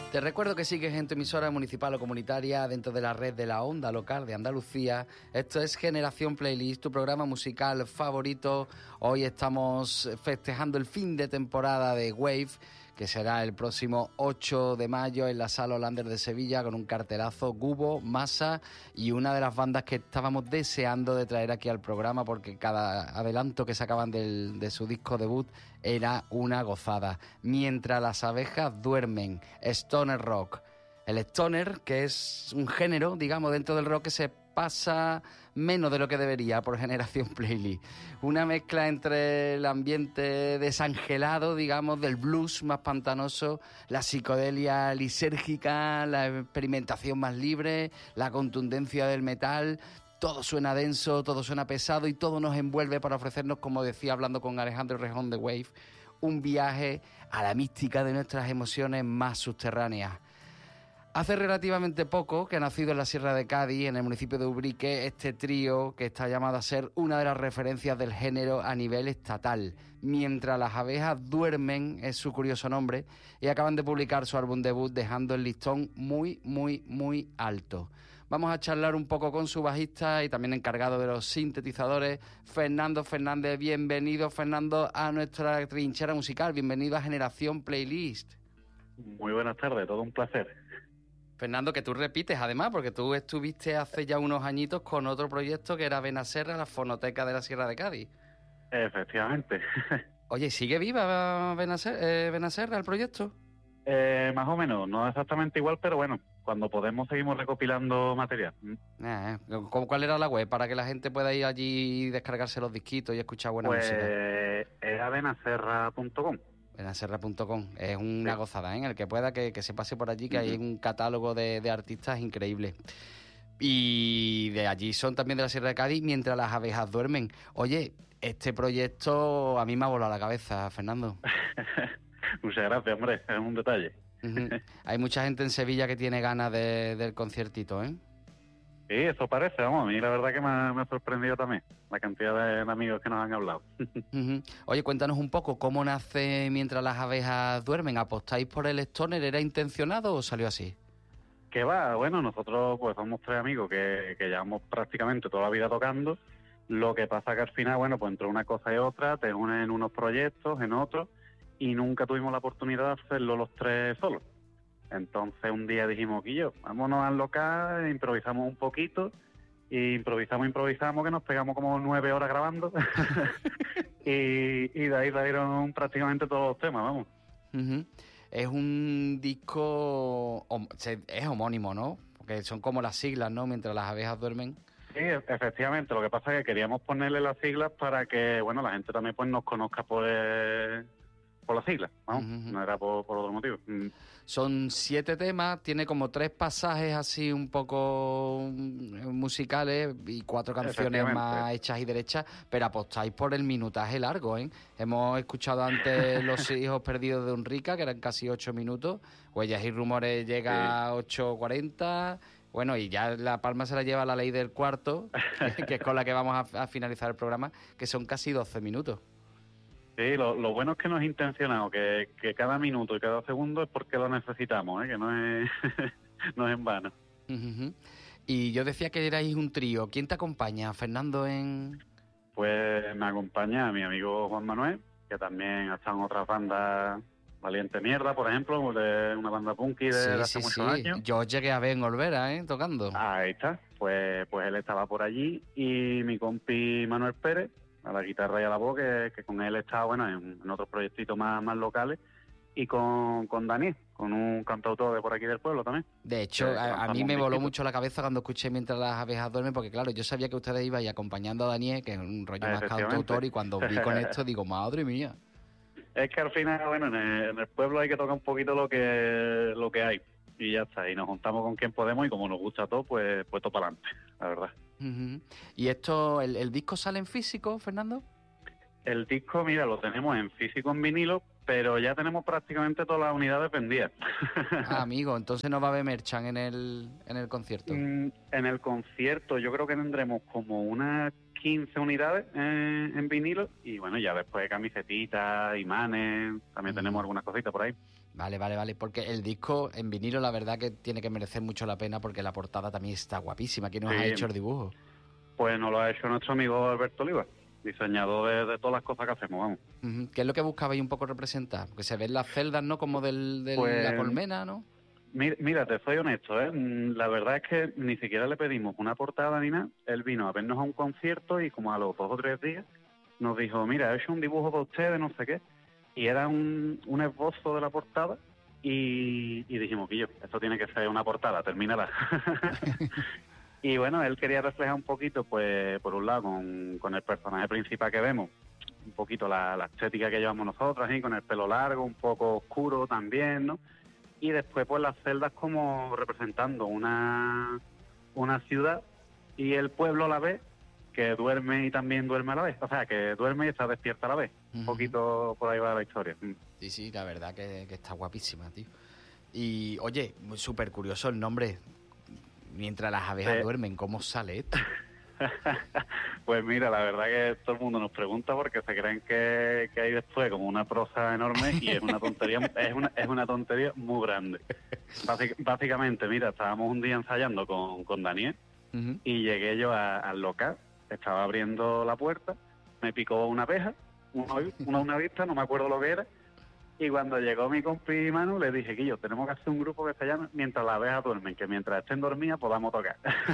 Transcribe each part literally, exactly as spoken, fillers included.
Te recuerdo que sigues en tu emisora municipal o comunitaria dentro de la red de la onda local de Andalucía. Esto es Generación Playlist, tu programa musical favorito. Hoy estamos festejando el fin de temporada de Wave, que será el próximo ocho de mayo en la Sala Hollander de Sevilla, con un cartelazo Gubo, Masa y una de las bandas que estábamos deseando de traer aquí al programa, porque cada adelanto que sacaban del, de su disco debut era una gozada. Mientras las abejas duermen, Stoner Rock. El Stoner, que es un género, digamos, dentro del rock que se pasa menos de lo que debería por Generación Playlist. Una mezcla entre el ambiente desangelado, digamos, del blues más pantanoso, la psicodelia lisérgica, la experimentación más libre, la contundencia del metal. Todo suena denso, todo suena pesado y todo nos envuelve para ofrecernos, como decía hablando con Alejandro Rejón de Wave, un viaje a la mística de nuestras emociones más subterráneas. Hace relativamente poco que ha nacido en la Sierra de Cádiz, en el municipio de Ubrique, este trío que está llamado a ser una de las referencias del género a nivel estatal. Mientras las abejas duermen es su curioso nombre, y acaban de publicar su álbum debut dejando el listón muy, muy, muy alto. Vamos a charlar un poco con su bajista y también encargado de los sintetizadores, Fernando Fernández. Bienvenido, Fernando, a nuestra trinchera musical. Bienvenido a Generación Playlist. Muy buenas tardes, todo un placer. Fernando, que tú repites además, porque tú estuviste hace ya unos añitos con otro proyecto que era Benaserra, la fonoteca de la Sierra de Cádiz. Efectivamente. Oye, ¿sigue viva Benaserra, eh, Benaserra el proyecto? Eh, más o menos, no exactamente igual, pero bueno, cuando podemos seguimos recopilando material. Eh, ¿Cuál era la web para que la gente pueda ir allí y descargarse los disquitos y escuchar buena pues, música? Pues era benaserra punto com. benaserra punto com, es una sí. gozada, ¿eh? El que pueda que, que se pase por allí, que uh-huh. hay un catálogo de, de artistas increíble. Y de allí son también de la Sierra de Cádiz, Mientras las abejas duermen. Oye, este proyecto a mí me ha volado la cabeza, Fernando. Muchas gracias, hombre, es un detalle. Uh-huh. Hay mucha gente en Sevilla que tiene ganas de, del conciertito, ¿eh? Sí, eso parece, vamos, a mí la verdad que me ha, me ha sorprendido también la cantidad de amigos que nos han hablado. Uh-huh. Oye, cuéntanos un poco, ¿cómo nace Mientras las abejas duermen? ¿Apostáis por el Stoner? ¿Era intencionado o salió así? Que va, bueno, nosotros pues somos tres amigos que, que llevamos prácticamente toda la vida tocando. Lo que pasa que al final, bueno, pues entre una cosa y otra te unen en unos proyectos, en otros, y nunca tuvimos la oportunidad de hacerlo los tres solos. Entonces un día dijimos, Guillo, vámonos al local, improvisamos un poquito, y improvisamos, improvisamos, que nos pegamos como nueve horas grabando, y, y de ahí salieron prácticamente todos los temas, vamos. Uh-huh. Es un disco, es homónimo, ¿no? Porque son como las siglas, ¿no? Mientras las abejas duermen. Sí, efectivamente, lo que pasa es que queríamos ponerle las siglas para que, bueno, la gente también pues nos conozca por... Eh... por las siglas, ¿no? Uh-huh. No era por, por otro motivo. Mm. Son siete temas, tiene como tres pasajes así un poco musicales y cuatro canciones más hechas y derechas, pero apostáis por el minutaje largo, ¿eh? Hemos escuchado antes Los hijos perdidos de Unrica, que eran casi ocho minutos, Huellas y rumores llega sí. a ocho cuarenta... Bueno, y ya la palma se la lleva La ley del cuarto, que es con la que vamos a, a finalizar el programa, que son casi doce minutos. Sí, lo, lo bueno es que no es intencionado, que, que cada minuto y cada segundo es porque lo necesitamos, ¿eh? Que no es, no es en vano. Uh-huh. Y yo decía que erais un trío. ¿Quién te acompaña, Fernando, en...? Pues me acompaña mi amigo Juan Manuel, que también ha estado en otras bandas, Valiente Mierda, por ejemplo, de una banda punky de, sí, de hace sí, muchos sí. años. Yo llegué a ver en Olvera, ¿eh? Tocando. Ahí está. Pues, pues él estaba por allí y mi compi Manuel Pérez, a la guitarra y a la voz, que, que con él estaba, bueno, en, en otros proyectitos más, más locales, y con, con Daniel, con un cantautor de por aquí del pueblo también. De hecho, a, a mí me voló mucho la cabeza cuando escuché Mientras las abejas duermen, porque claro, yo sabía que ustedes iban acompañando a Daniel, que es un rollo más cantautor, y cuando vi con esto digo, madre mía. Es que al final, bueno, en el, en el pueblo hay que tocar un poquito lo que lo que hay, y ya está, y nos juntamos con quien podemos, y como nos gusta todo, pues, pues todo para adelante, la verdad. Uh-huh. ¿Y esto, el, el disco sale en físico, Fernando? El disco, mira, lo tenemos en físico, en vinilo, pero ya tenemos prácticamente todas las unidades vendidas. Ah, amigo, entonces no va a haber merchan en el, en el concierto. Mm, en el concierto yo creo que tendremos como unas quince unidades en, en vinilo, y bueno, ya después camisetitas, imanes, también uh-huh. tenemos algunas cositas por ahí. Vale, vale, vale, porque el disco en vinilo la verdad que tiene que merecer mucho la pena porque la portada también está guapísima. ¿Quién nos Sí. ha hecho el dibujo? Pues nos lo ha hecho nuestro amigo Alberto Oliva, diseñador de, de todas las cosas que hacemos, vamos. Uh-huh. ¿Qué es lo que buscabais un poco representar? Porque se ven las celdas, ¿no? Como del, de Pues, la colmena, ¿no? Mira, mira, te soy honesto, ¿eh? La verdad es que ni siquiera le pedimos una portada ni nada. Él vino a vernos a un concierto y como a los dos o tres días nos dijo, mira, he hecho un dibujo para ustedes, no sé qué. Y era un, un esbozo de la portada y, y dijimos, Quillo, esto tiene que ser una portada, termínala. Y bueno, él quería reflejar un poquito, pues, por un lado, con, con el personaje principal que vemos, un poquito la, la estética que llevamos nosotros, ¿sí? Con el pelo largo, un poco oscuro también, ¿no? Y después, pues, las celdas como representando una, una ciudad y el pueblo a la vez, que duerme y también duerme a la vez. O sea, que duerme y está despierta a la vez. Uh-huh. Un poquito por ahí va la historia. Sí, sí, la verdad que, que está guapísima, tío. Y, oye, súper curioso el nombre. Mientras las abejas sí. duermen, ¿cómo sale esto? Pues mira, la verdad que todo el mundo nos pregunta porque se creen que, que hay después como una prosa enorme y es una tontería, es una, es una tontería muy grande. Básic, básicamente, mira, estábamos un día ensayando con, con Daniel uh-huh. y llegué yo a, al local, estaba abriendo la puerta, me picó una abeja, una, una, una vista, no me acuerdo lo que era, y cuando llegó mi compi Manu le dije, Quillo, tenemos que hacer un grupo que se llame Mientras las abejas duermen, que mientras estén dormidas podamos tocar.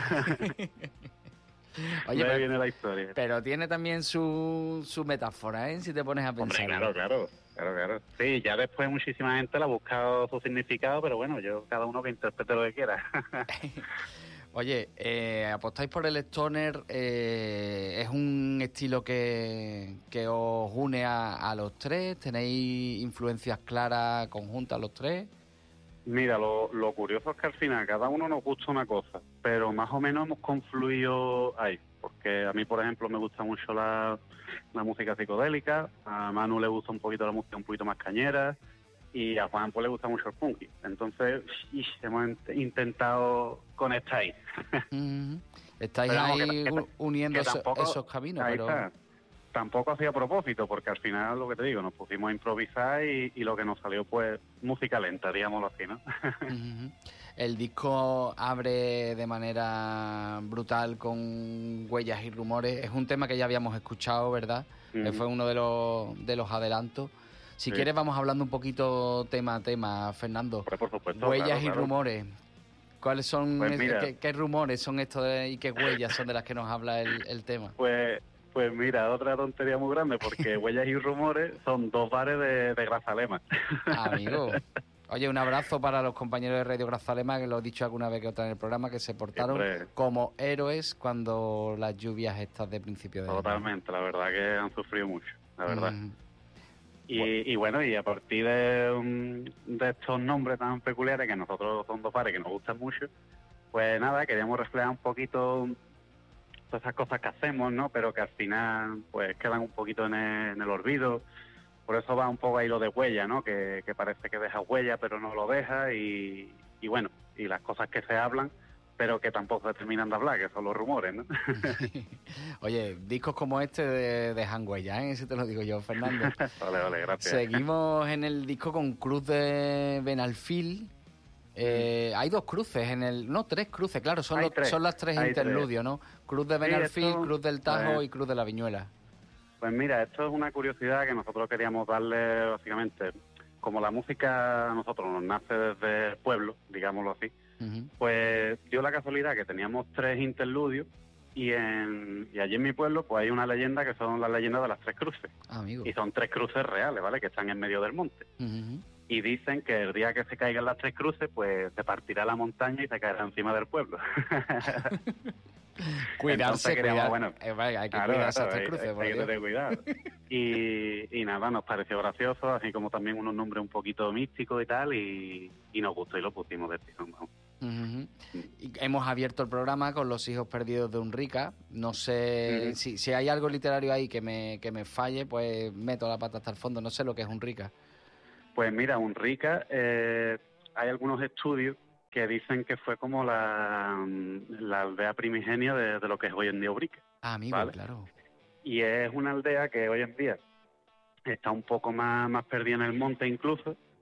Oye, pero, viene la historia. Pero tiene también su, su metáfora, ¿eh? Si te pones a pensar. Hombre, claro, claro, claro, claro. Sí, ya después muchísima gente le ha buscado su significado, pero bueno, yo cada uno que interprete lo que quiera. Oye, eh, apostáis por el stoner, eh, ¿es un estilo que, que os une a, a los tres? ¿Tenéis influencias claras conjuntas los tres? Mira, lo, lo curioso es que al final cada uno nos gusta una cosa, pero más o menos hemos confluido ahí, porque a mí, por ejemplo, me gusta mucho la, la música psicodélica, a Manu le gusta un poquito la música un poquito más cañera, y a Juan pues le gusta mucho el funky. Entonces, ish, hemos intentado conectar ahí. Mm-hmm. Estáis pero, ahí que, que, uniendo que tampoco, esos caminos, pero... Está. Tampoco hacía propósito, porque al final, lo que te digo, nos pusimos a improvisar y, y lo que nos salió, pues, música lenta, digámoslo así, ¿no? Uh-huh. El disco abre de manera brutal con Huellas y Rumores. Es un tema que ya habíamos escuchado, ¿verdad? Uh-huh. Fue uno de los, de los adelantos. Si sí. quieres, vamos hablando un poquito tema a tema, Fernando. Pues por supuesto, Huellas claro, y claro. Rumores. ¿Cuáles son, pues mira, qué, qué rumores son estos de, y qué huellas son de las que nos habla el, el tema? Pues... Pues mira, otra tontería muy grande, porque Huellas y Rumores son dos bares de, de Grazalema. Amigo. Oye, un abrazo para los compañeros de Radio Grazalema, que lo he dicho alguna vez que otra en el programa, que se portaron Siempre. como héroes cuando las lluvias estas de principio de año. Totalmente, la verdad que han sufrido mucho, la verdad. Mm. Y, bueno. y bueno, y a partir de, um, de estos nombres tan peculiares, que nosotros son dos bares que nos gustan mucho, pues nada, queríamos reflejar un poquito... esas cosas que hacemos, ¿no? Pero que al final pues quedan un poquito en el, en el olvido. Por eso va un poco ahí lo de huella, ¿no? Que, que parece que deja huella, pero no lo deja. Y, y bueno, y las cosas que se hablan, pero que tampoco se terminan de hablar, que son los rumores, ¿no? Oye, discos como este de, dejan huella, ¿eh? Eso te lo digo yo, Fernando. Vale, vale, gracias. Seguimos en el disco con Cruz de Benalfil. Eh, hay dos cruces en el... No, tres cruces, claro, son, los, son las tres hay interludios, tres. ¿no? Cruz de Benalfil, sí, esto, Cruz del Tajo pues, y Cruz de la Viñuela. Pues mira, esto es una curiosidad que nosotros queríamos darle, básicamente, como la música a nosotros nos nace desde el pueblo, digámoslo así, uh-huh. pues dio la casualidad que teníamos tres interludios y, en, y allí en mi pueblo pues hay una leyenda que son las leyendas de las tres cruces. Ah, amigo. Y son tres cruces reales, ¿vale? Que están en medio del monte. Uh-huh. Y dicen que el día que se caigan las tres cruces, pues se partirá la montaña y se caerá encima del pueblo. Cuidarse, cuidar. Bueno, eh, vale, hay que claro, cuidarse claro, las tres hay, cruces. Hay, hay que tener cuidado. Y, y nada, nos pareció gracioso, así como también unos nombres un poquito místicos y tal, y, y nos gustó y lo pusimos de pie. Vamos. Uh-huh. Y hemos abierto el programa con Los hijos perdidos de Unrica. No sé uh-huh. si, si hay algo literario ahí que me, que me falle, pues meto la pata hasta el fondo. No sé lo que es Unrica. Pues mira, Unrica, eh, hay algunos estudios que dicen que fue como la, la aldea primigenia de, de lo que es hoy en día Ubrique. Ah, amigo, ¿vale? Claro. Y es una aldea que hoy en día está un poco más, más perdida en el monte incluso,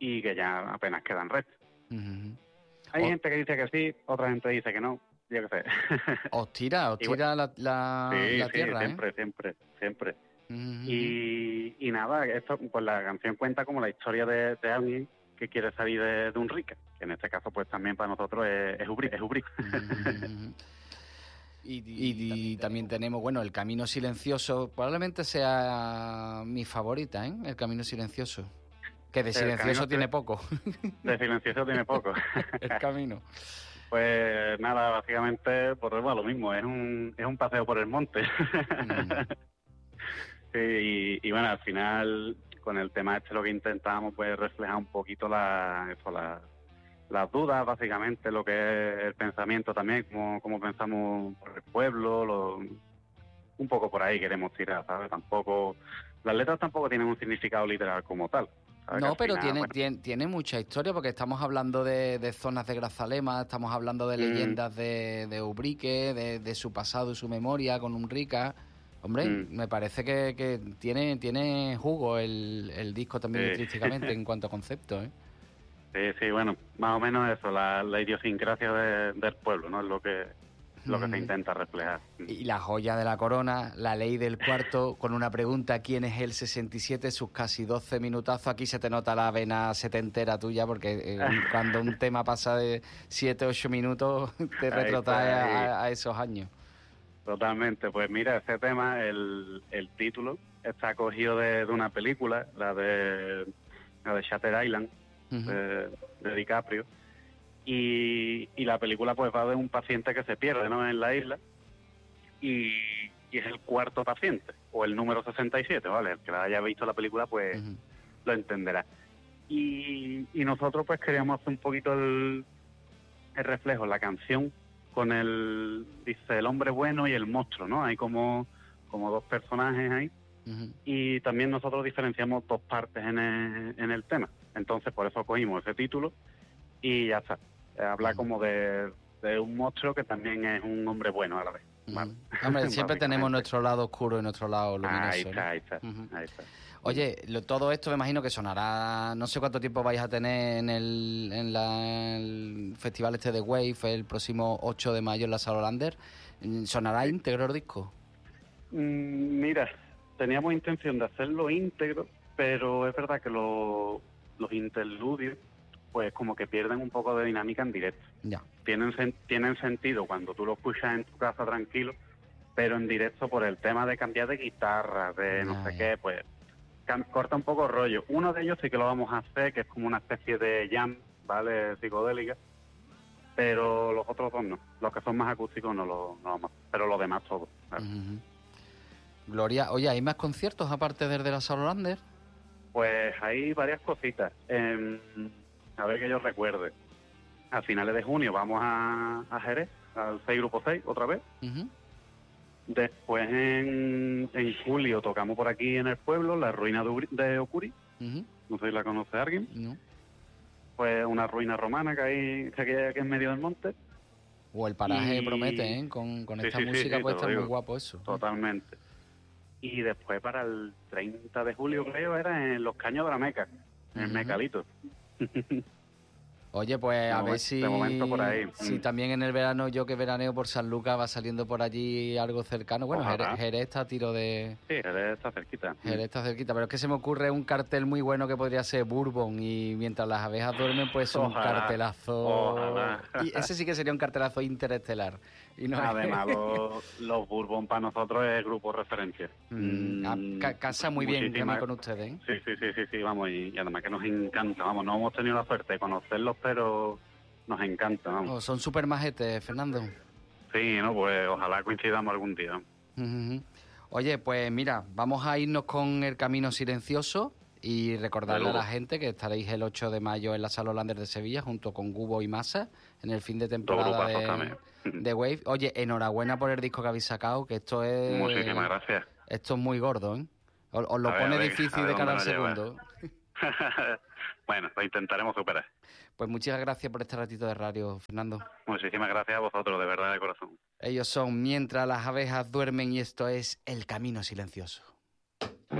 y que ya apenas quedan restos. Uh-huh. Hay o... gente que dice que sí, otra gente dice que no, yo qué sé. Os tira, os tira la, la, sí, la sí, tierra, siempre, ¿eh? siempre, siempre. Uh-huh. Y, y nada, esto, pues la canción cuenta como la historia de, de alguien que quiere salir de, de un rica, que en este caso pues también para nosotros es, es Ubrique. Es Ubrique. Uh-huh. Y, y, y también tenemos, bueno, El Camino Silencioso, probablemente sea mi favorita, ¿eh? El Camino Silencioso. Que de silencioso tiene poco. De silencioso tiene poco. El camino. Pues nada, básicamente, por bueno, lo mismo, es un, es un paseo por el monte. Mm. Sí, y, y bueno, al final, con el tema este lo que intentábamos pues reflejar un poquito la, eso, la, las dudas, básicamente, lo que es el pensamiento también, cómo, cómo pensamos por el pueblo, lo, un poco por ahí queremos tirar, ¿sabes? Tampoco, las letras tampoco tienen un significado literal como tal. No, pero final, tiene, bueno. tiene tiene mucha historia, porque estamos hablando de, de zonas de Grazalema, estamos hablando de leyendas mm. de, de Ubrique, de, de su pasado y su memoria con Unrica. Hombre, mm. me parece que, que tiene tiene jugo el, el disco también, sí. Letrísticamente, en cuanto a concepto, ¿eh? Sí, sí, bueno, más o menos eso, la, la idiosincrasia de, del pueblo, ¿no? Es lo que... lo que se intenta reflejar. Y la joya de la corona, La Ley del Cuarto, con una pregunta: ¿quién es el sesenta y siete? Sus casi doce minutazos. Aquí se te nota la vena setentera tuya, porque eh, cuando un tema pasa de siete, ocho minutos, te retrotrae a, a esos años. Totalmente. Pues mira, ese tema, el, el título, está cogido de, de una película, la de, la de Shutter Island, uh-huh. de, de DiCaprio. Y, y la película pues va de un paciente que se pierde, ¿no?, en la isla, y, y es el cuarto paciente, o el número sesenta y siete, ¿vale? El que haya visto la película pues uh-huh. lo entenderá. Y, y nosotros pues queríamos hacer un poquito el, el reflejo, la canción, con el, dice, el hombre bueno y el monstruo, ¿no? Hay como, como dos personajes ahí, uh-huh. y también nosotros diferenciamos dos partes en el, en el tema. Entonces por eso cogimos ese título y ya está. Habla como de, de un monstruo que también es un hombre bueno a la vez. ¿Vale? Hombre, siempre tenemos nuestro lado oscuro y nuestro lado luminoso. Ahí está, ¿no? ahí está, uh-huh. ahí está. Oye, lo, todo esto me imagino que sonará, no sé cuánto tiempo vais a tener en el, en la, el festival este de Wave el próximo ocho de mayo en la Sala Hollander. ¿Sonará íntegro el disco? Mm, mira, teníamos intención de hacerlo íntegro, pero es verdad que lo, los interludios pues como que pierden un poco de dinámica en directo. Ya. Tienen, tienen sentido cuando tú lo escuchas en tu casa tranquilo, pero en directo por el tema de cambiar de guitarra, de no ya, sé ya. qué, pues can, corta un poco rollo. Uno de ellos sí que lo vamos a hacer, que es como una especie de jam, ¿vale?, psicodélica, pero los otros dos no. Los que son más acústicos no lo no vamos a hacer, pero los demás todos. ¿Vale? Uh-huh. Gloria, oye, ¿hay más conciertos aparte del de la Sala Hollander? Pues hay varias cositas. Eh, A ver que yo recuerde. A finales de junio vamos a, a Jerez, al seis Grupo seis, otra vez. Uh-huh. Después en, en julio tocamos por aquí en el pueblo, la ruina de, de Ocuri. Uh-huh. No sé si la conoce alguien. No. Pues una ruina romana que hay que hay aquí en medio del monte. O el paraje y... promete, ¿eh? Con, con esta sí, sí, música sí, puede estar muy guapo eso. Totalmente. Y después para el treinta de julio, creo, era en Los Caños de la Meca, en uh-huh. Mecalito. Oye, pues de a momento, ver si, de momento por ahí. si mm. también en el verano, yo que veraneo por San Lucas, va saliendo por allí algo cercano. Bueno, Jerez, Jerez está a tiro de... Sí, Jerez está cerquita. Jerez está cerquita, pero es que se me ocurre un cartel muy bueno que podría ser Bourbon, y mientras las abejas duermen, pues un ojalá, cartelazo... Ojalá. Y ese sí que sería un cartelazo interestelar. Y no Además, los, los Bourbon para nosotros es grupo referencia. Mm, ca- casa muy bien Muchísima... con ustedes, ¿eh? Sí, sí, sí, sí, sí, vamos, y, y además que nos encanta, vamos, no hemos tenido la suerte de conocerlos, pero nos encanta, vamos. Oh, son súper majetes, Fernando. Sí, no, pues ojalá coincidamos algún día. Uh-huh. Oye, pues mira, vamos a irnos con El Camino Silencioso y recordarle a la gente que estaréis el ocho de mayo en la Sala Hollander de Sevilla junto con Gubo y Masa en el fin de temporada de, de Wave. Oye, enhorabuena por el disco que habéis sacado, que esto es... Muchísimas gracias. Esto es muy gordo, ¿eh? Os, os lo a pone ver, difícil de cara al segundo. Bueno, lo intentaremos superar. Pues muchas gracias por este ratito de radio, Fernando. Muchísimas gracias a vosotros, de verdad, de corazón. Ellos son Mientras las abejas duermen y esto es El Camino Silencioso.